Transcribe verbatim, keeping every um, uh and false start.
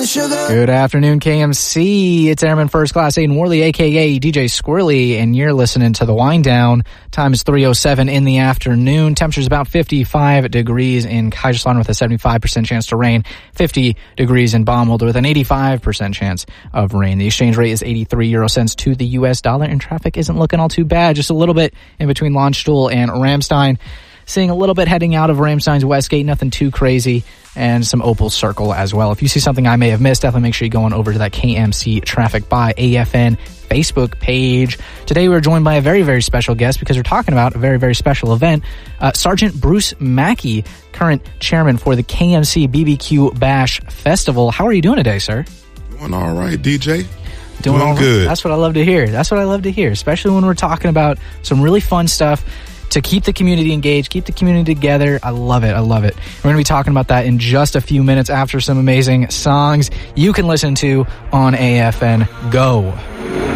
Good afternoon, K M C. It's Airman First Class Aiden Worley, a k a. D J Squirrely, and you're listening to The Wind Down. Time is three oh seven in the afternoon. Temperature's about fifty-five degrees in Kaiserslautern with a seventy-five percent chance to rain, fifty degrees in Baumwolder with an eighty-five percent chance of rain. The exchange rate is eighty-three euro cents to the U S dollar, and traffic isn't looking all too bad, just a little bit in between Launchstuhl and Ramstein. Seeing a little bit heading out of Ramstein's Westgate, nothing too crazy, and some Opal Circle as well. If you see something I may have missed, definitely make sure you're going over to that K M C Traffic by A F N Facebook page. Today we're joined by a very, very special guest because we're talking about a very, very special event. Uh, Sergeant Bruce Mackey, current chairman for the K M C B B Q Bash Festival. How are you doing today, sir? Doing all right, D J. Doing, doing all good. Right. That's what I love to hear. That's what I love to hear, especially when we're talking about some really fun stuff to keep the community engaged, keep the community together. I love it. I love it. We're going to be talking about that in just a few minutes after some amazing songs you can listen to on A F N Go.